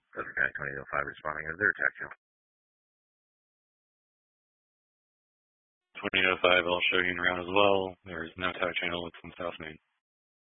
Doesn't Guy 2805 responding as their attack channel. 2805, I'll show you in route as well. There's no attack channel, it's in South Main.